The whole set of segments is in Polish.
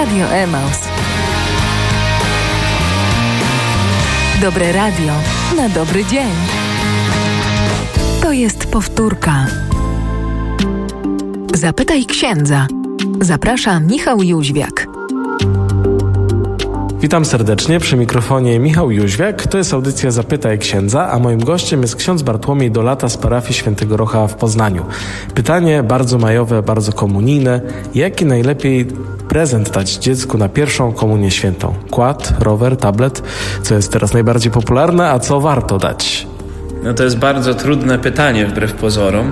Radio Emaus. Dobre radio na dobry dzień. To jest powtórka. Zapytaj księdza. Zaprasza Michał Jóźwiak. Witam serdecznie, przy mikrofonie Michał Jóźwiak. To jest audycja Zapytaj księdza, a moim gościem jest ksiądz Bartłomiej Dolata z parafii Świętego Rocha w Poznaniu. Pytanie bardzo majowe, bardzo komunijne. Jaki najlepiej prezent dać dziecku na pierwszą komunię świętą? Kład, rower, tablet? Co jest teraz najbardziej popularne, a co warto dać? No to jest bardzo trudne pytanie wbrew pozorom.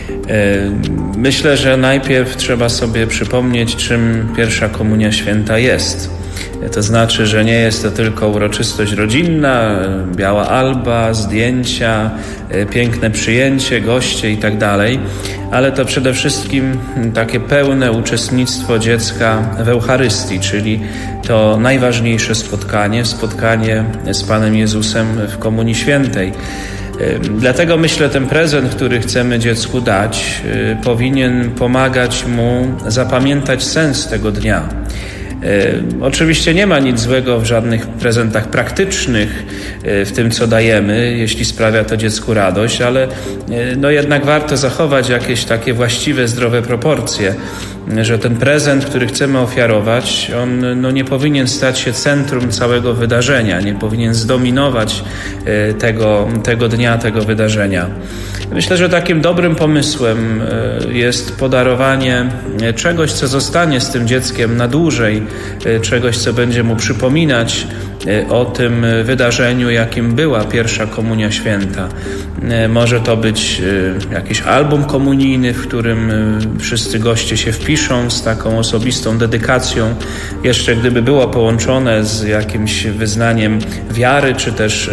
Myślę, że najpierw trzeba sobie przypomnieć, czym pierwsza komunia święta jest. To znaczy, że nie jest to tylko uroczystość rodzinna, biała alba, zdjęcia, piękne przyjęcie, goście i tak dalej, ale to przede wszystkim takie pełne uczestnictwo dziecka w Eucharystii, czyli to najważniejsze spotkanie z Panem Jezusem w Komunii Świętej. Dlatego myślę, ten prezent, który chcemy dziecku dać, powinien pomagać mu zapamiętać sens tego dnia. Oczywiście nie ma nic złego w żadnych prezentach praktycznych, w tym co dajemy, jeśli sprawia to dziecku radość, ale jednak warto zachować jakieś takie właściwe, zdrowe proporcje, że ten prezent, który chcemy ofiarować, on nie powinien stać się centrum całego wydarzenia, nie powinien zdominować tego dnia, tego wydarzenia. Myślę, że takim dobrym pomysłem jest podarowanie czegoś, co zostanie z tym dzieckiem na dłużej, czegoś, co będzie mu przypominać o tym wydarzeniu, jakim była pierwsza komunia święta. Może to być jakiś album komunijny, w którym wszyscy goście się wpiszą z taką osobistą dedykacją. Jeszcze gdyby było połączone z jakimś wyznaniem wiary, czy też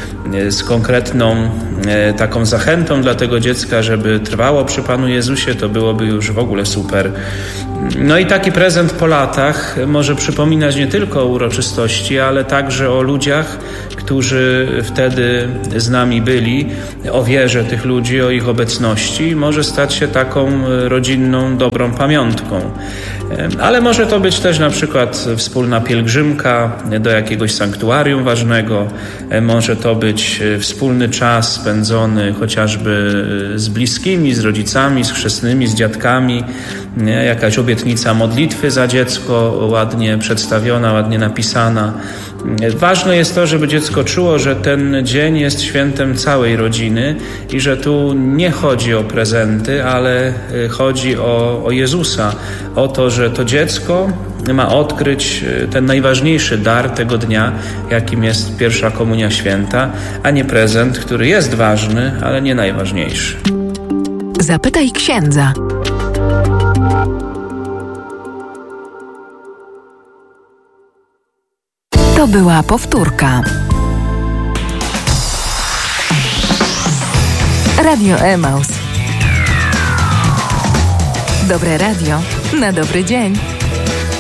z konkretną taką zachętą dla tego dziecka, żeby trwało przy Panu Jezusie, to byłoby już w ogóle super. No i taki prezent po latach może przypominać nie tylko o uroczystości, ale także o ludziach, którzy wtedy z nami byli, o wierze tych ludzi, o ich obecności. Może stać się taką rodzinną, dobrą pamiątką. Ale może to być też na przykład wspólna pielgrzymka do jakiegoś sanktuarium ważnego. Może to być wspólny czas spędzony chociażby z bliskimi, z rodzicami, z chrzestnymi, z dziadkami. Jakaś obietnica modlitwy za dziecko ładnie przedstawiona, ładnie napisana. Ważne jest to, żeby dziecko czuło, że ten dzień jest świętem całej rodziny i że tu nie chodzi o prezenty, ale chodzi o Jezusa, o to, że to dziecko ma odkryć ten najważniejszy dar tego dnia, jakim jest pierwsza komunia święta, a nie prezent, który jest ważny, ale nie najważniejszy. Zapytaj księdza. To była powtórka. Radio Emaus. Dobre radio na dobry dzień.